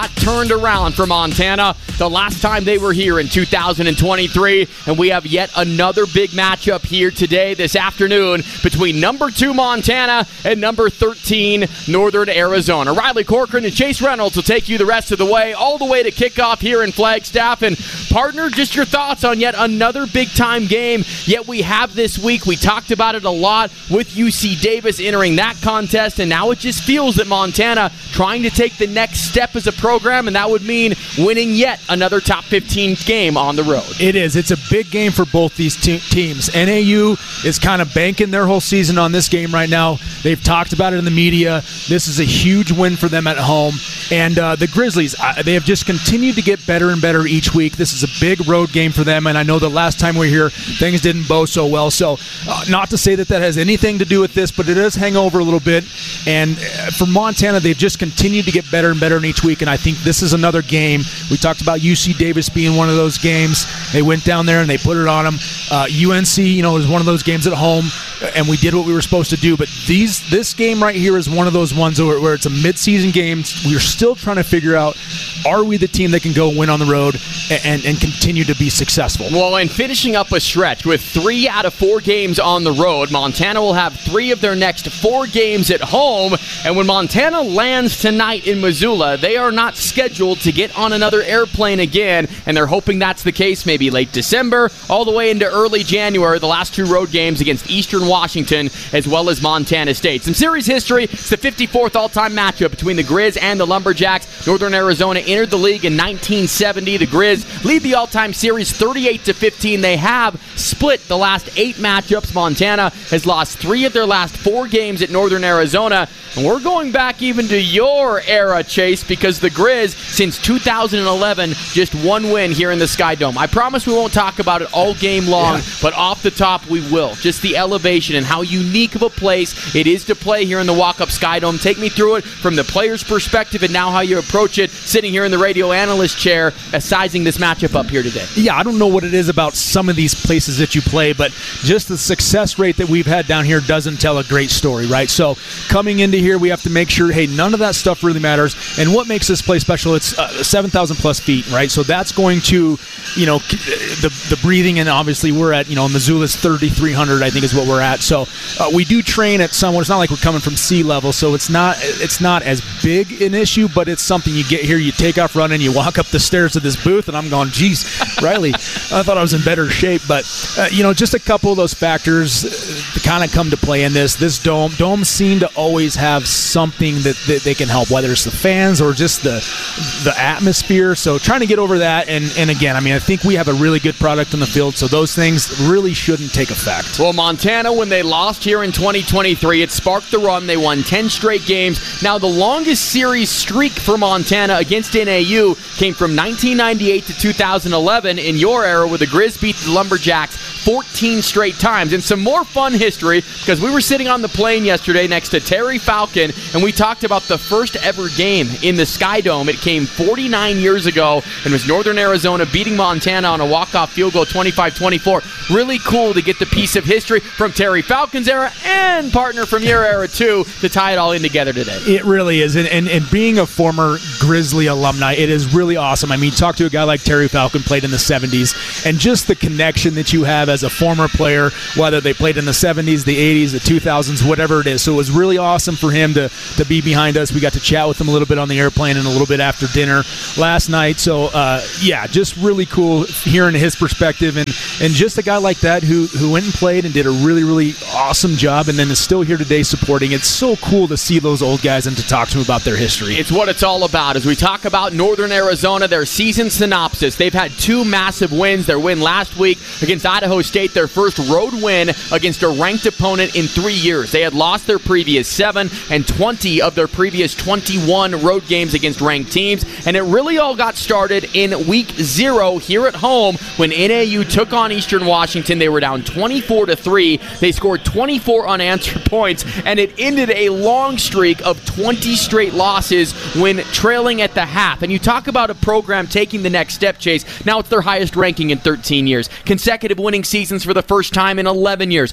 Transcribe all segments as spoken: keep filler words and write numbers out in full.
Turned around for Montana the last time they were here in two thousand twenty-three, and we have yet another big matchup here today, this afternoon, between number two Montana and number thirteen Northern Arizona. Riley Corcoran and Chase Reynolds will take you the rest of the way, all the way to kickoff here in Flagstaff. And partner, just your thoughts on yet another big-time game yet we have this week. We talked about it a lot with U C Davis entering that contest, and now it just feels that Montana trying to take the next step as a program, and that would mean winning yet another top fifteen game on the road. It is. It's a big game for both these te- teams. N A U is kind of banking their whole season on this game right now. They've talked about it in the media. This is a huge win for them at home. And uh, the Grizzlies, uh, they have just continued to get better and better each week. This is a big road game for them, and I know the last time we were here, things didn't bow so well. So uh, not to say that that has anything to do with this, but it does hang over a little bit. And uh, for Montana, they've just continued to get better and better in each week, and I think this is another game. We talked about U C Davis being one of those games. They went down there and they put it on them. Uh, U N C, you know, is one of those games at home, and we did what we were supposed to do. But these, this game right here is one of those ones where, where it's a midseason game. We're still trying to figure out, are we the team that can go win on the road and, and, and continue to be successful? Well, and finishing up a stretch with three out of four games on the road, Montana will have three of their next four games at home. And when Montana lands tonight in Missoula, they are not scheduled to get on another airplane again, and they're hoping that's the case maybe late December all the way into early January, the last two road games against Eastern Washington as well as Montana State. Some series history: it's the fifty-fourth all-time matchup between the Grizz and the Lumberjacks. Northern Arizona entered the league in nineteen seventy. The Grizz lead the all-time series thirty-eight to fifteen. They have split the last eight matchups. Montana has lost three of their last four games at Northern Arizona. And we're going back even to your era, Chase, because the Grizz, since two thousand eleven, just one win here in the Sky Dome. I promise we won't talk about it all game long, yeah. but off the top we will. Just the elevation and how unique of a place it is to play here in the walk-up Sky Dome. Take me through it from the player's perspective and now how you approach it, sitting here in the radio analyst chair, uh, sizing this matchup up here today. Yeah, I don't know what it is about some of these places that you play, but just the success rate that we've had down here doesn't tell a great story, right? So coming into here, we have to make sure, hey, none of that stuff really matters. And what makes this place special? It's uh, seven thousand plus feet, right? So that's going to, you know, the the breathing, and obviously we're at, you know, Missoula's thirty-three hundred, I think is what we're at. So uh, we do train at somewhere. It's not like we're coming from sea level, so it's not it's not as big an issue, but it's something you get here, you take off running, you walk up the stairs to this booth, and I'm going, geez, Riley, I thought I was in better shape. But, uh, you know, just a couple of those factors uh, kind of come to play in this. This dome, domes seem to always have something that, that they can help, whether it's the fans or just the the atmosphere. So trying to get over that, and, and again, I mean, I think we have a really good product on the field, so those things really shouldn't take effect. Well, Montana, when they lost here in twenty twenty-three, it sparked the run. They won ten straight games. Now, the longest series streak for Montana against N A U came from nineteen ninety-eight to two thousand eleven in your era, where the Grizz beat the Lumberjacks fourteen straight times. And some more fun history, because we were sitting on the plane yesterday next to Terry Falcon, and we talked about the first ever game in the Sky Dome. It came forty-nine years ago, and was Northern Arizona beating Montana on a walk-off field goal, twenty-five twenty-four. Really cool to get the piece of history from Terry Falcon's era and partner from your era, too, to tie it all in together today. It really is, and, and, and being a former Grizzly alumni, it is really awesome. I mean, talk to a guy like Terry Falcon, played in the seventies, and just the connection that you have as a former player, whether they played in the seventies, the eighties, the two thousands, whatever it is. So it was really awesome for him to, to be behind us. We got to chat with him a little bit on the airplane and a little bit after dinner last night. So, uh, yeah, just really cool hearing his perspective, and, and just a guy like that who, who went and played and did a really, really awesome job, and then is still here today supporting. It's so cool to see those old guys and to talk to them about their history. It's what it's all about. As we talk about Northern Arizona, their season synopsis, they've had two massive wins. Their win last week against Idaho State, their first road win against a ranked opponent in three years. They had lost their previous seven and twenty of their previous twenty-one road games against ranked teams, and it really all got started in week zero here at home when N A U took on Eastern Washington. They were down twenty-four to three. They scored twenty-four unanswered points, and it ended a long streak of twenty straight losses when trailing at the half. And you talk about a program taking the next step, Chase. Now it's their highest ranking in thirteen years. Consecutive winning seasons for the first time in eleven years. Third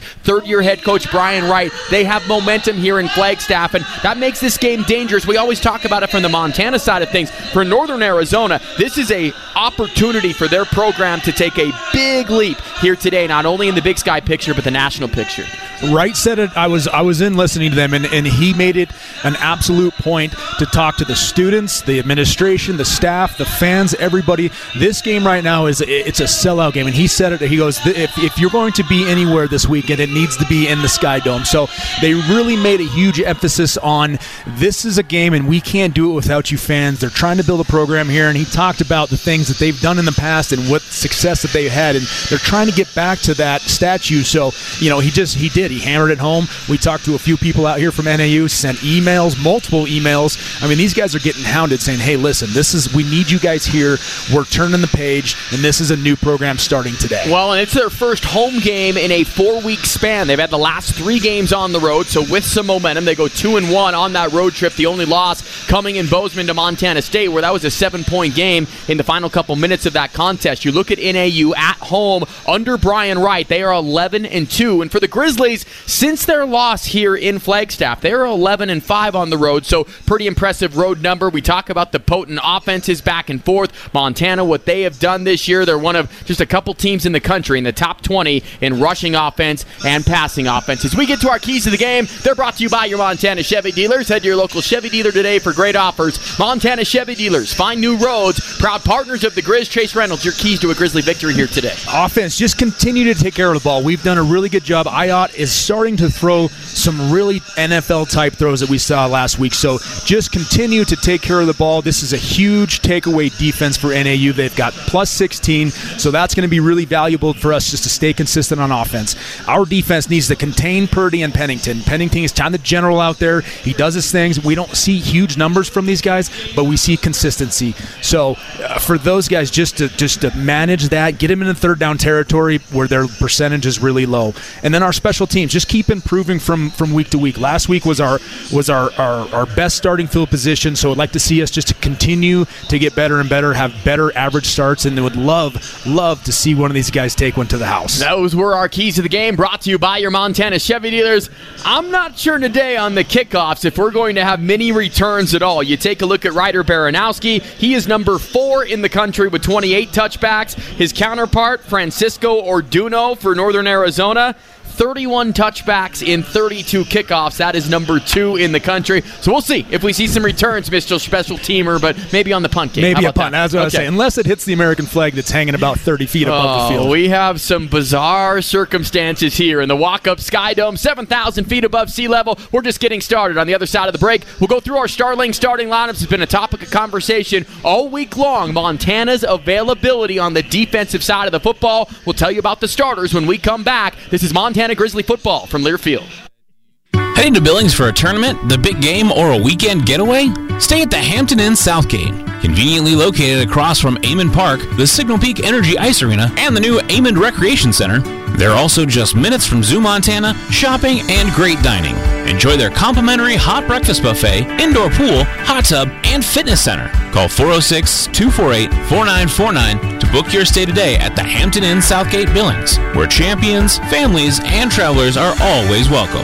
third-year head coach Brian Wright. They have momentum here in Flagstaff, and that makes this game dangerous. We always talk about it from the Montana side of things. For Northern Arizona, this is a opportunity for their program to take a big leap here today, not only in the Big Sky picture, but the national picture. Wright said it. I was I was in listening to them, and, and he made it an absolute point to talk to the students, the administration, the staff, the fans, everybody. This game right now is it's a sellout game, and he said it. He goes, if, if you're going to be anywhere this weekend, it needs to be in the Sky Dome. So they really made a huge emphasis on this is a game, and we can't do it without you fans. They're trying to build a program here, and he talked about the things that they've done in the past and what success that they've had, and they're trying to get back to that statue. So, you know, he just he did. He hammered it home. We talked to a few people out here from N A U, sent emails, multiple emails. I mean, these guys are getting hounded saying, hey, listen, this is we need you guys here. We're turning the page, and this is a new program starting today. Well, and it's their first home game in a four-week span. They've had the last three games on the road, so with some momentum, they go two and one on that road trip. The only loss coming in Bozeman to Montana State, where that was a seven-point game in the final couple minutes of that contest. You look at N A U at home under Brian Wright. They are eleven and two, and for the Grizzlies, since their loss here in Flagstaff, they are eleven and five on the road, so pretty impressive road number. We talk about the potent offenses back and forth. Montana, what they have done this year, they're one of just a couple teams in the country in the top twenty in rushing offense and passing offense. As we get to our keys of the game, they're brought to you by your Montana Chevy dealers. Head to your local Chevy dealer today for great offers. Montana Chevy dealers, find new roads. Proud partners of the Grizz. Chase Reynolds, your keys to a Grizzly victory here today. Offense, just continue to take care of the ball. We've done a really good job. Ayotte is starting to throw some really N F L-type throws that we saw last week. So just continue to take care of the ball. This is a huge takeaway defense for N A U. They've got plus sixteen, so that's going to be really valuable for us just to stay consistent on offense. Our defense needs to contain Purdy and Pennington. Pennington is kind of the general out there. He does his things. We don't see huge numbers from these guys, but we see consistency. So uh, for those guys, just to just to manage that, get them in the third down territory where their percentage is really low. And then our special teams, just keep improving from, from week to week. Last week was our was our, our, our best starting field position, so I'd like to see us just to continue to get better and better, have better average starts, and would love, love to see one of these guys take one to the house. Those were our keys to the game, brought to you by your Montana Chevy dealers. I'm not sure today on the kickoffs if we're going to have many returns at all. You take a look at Ryder Baranowski. He is number four in the country with twenty-eight touchbacks. His counterpart, Francisco Orduno for Northern Arizona, thirty-one touchbacks in thirty-two kickoffs. That is number two in the country. So we'll see if we see some returns, Mister Special Teamer, but maybe on the punt game. Maybe a punt. That? That's what okay. I was saying. Unless it hits the American flag that's hanging about thirty feet above oh, the field. We have some bizarre circumstances here in the walk-up Sky Dome, seven thousand feet above sea level. We're just getting started. On the other side of the break, we'll go through our Starling starting lineups. It's been a topic of conversation all week long. Montana's availability on the defensive side of the football. We'll tell you about the starters when we come back. This is Montana Grizzly football from Learfield. Heading to Billings for a tournament, the big game, or a weekend getaway? Stay at the Hampton Inn Southgate. Conveniently located across from Amon Park, the Signal Peak Energy Ice Arena, and the new Amon Recreation Center, they're also just minutes from Zoo Montana, shopping, and great dining. Enjoy their complimentary hot breakfast buffet, indoor pool, hot tub, and fitness center. Call four oh six, two four eight, four nine four nine to book your stay today at the Hampton Inn Southgate Billings, where champions, families, and travelers are always welcome.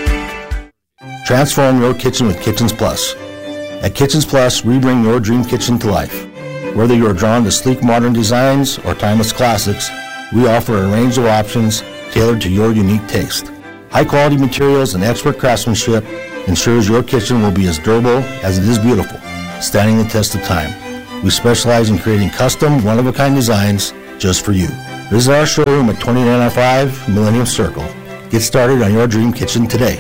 Transform your kitchen with Kitchens Plus. At Kitchens Plus, we bring your dream kitchen to life. Whether you are drawn to sleek modern designs or timeless classics, we offer a range of options tailored to your unique taste. High-quality materials and expert craftsmanship ensures your kitchen will be as durable as it is beautiful, standing the test of time. We specialize in creating custom, one-of-a-kind designs just for you. Visit our showroom at twenty-nine oh five Millennium Circle. Get started on your dream kitchen today.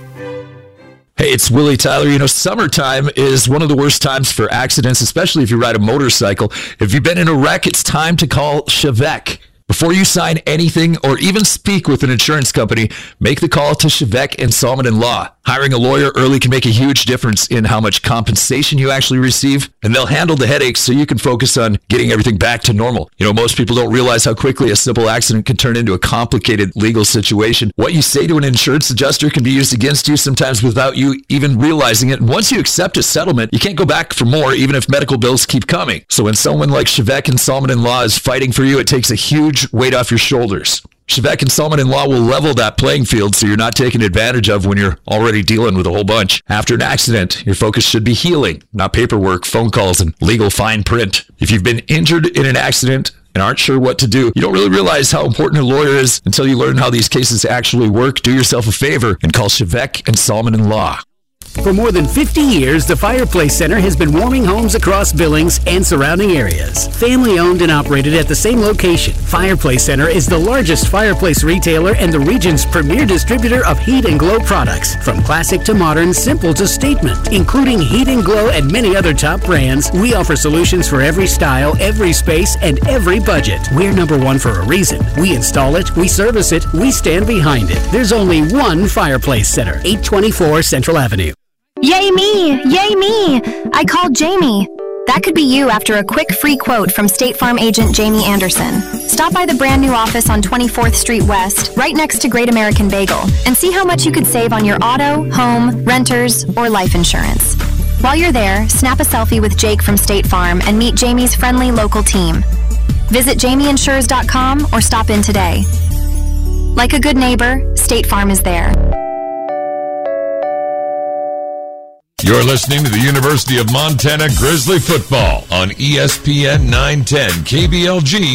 Hey, it's Willie Tyler. You know, summertime is one of the worst times for accidents, especially if you ride a motorcycle. If you've been in a wreck, it's time to call Chevette. Before you sign anything or even speak with an insurance company, make the call to Chevette and Salmon and Law. Hiring a lawyer early can make a huge difference in how much compensation you actually receive, and they'll handle the headaches so you can focus on getting everything back to normal. You know, most people don't realize how quickly a simple accident can turn into a complicated legal situation. What you say to an insurance adjuster can be used against you sometimes without you even realizing it. And once you accept a settlement, you can't go back for more, even if medical bills keep coming. So when someone like Chevette and Salmon and Law is fighting for you, it takes a huge weight off your shoulders. Chevette and Solomon and Law will level that playing field so you're not taken advantage of when you're already dealing with a whole bunch. After an accident, your focus should be healing, not paperwork, phone calls, and legal fine print. If you've been injured in an accident and aren't sure what to do, you don't really realize how important a lawyer is until you learn how these cases actually work. Do yourself a favor and call Chevette and Solomon and Law. For more than fifty years, the Fireplace Center has been warming homes across Billings and surrounding areas. Family owned and operated at the same location, Fireplace Center is the largest fireplace retailer and the region's premier distributor of Heat and Glow products. From classic to modern, simple to statement. Including Heat and Glow and many other top brands, we offer solutions for every style, every space, and every budget. We're number one for a reason. We install it, we service it, we stand behind it. There's only one Fireplace Center, eight twenty-four Central Avenue. Yay me! Yay me! I called Jamie. That could be you after a quick free quote from State Farm agent Jamie Anderson. Stop by the brand new office on twenty-fourth Street West, right next to Great American Bagel, and see how much you could save on your auto, home, renters, or life insurance. While you're there, snap a selfie with Jake from State Farm and meet Jamie's friendly local team. Visit jamie insures dot com or stop in today. Like a good neighbor, State Farm is there. You're listening to the University of Montana Grizzly football on E S P N nine ten K B L G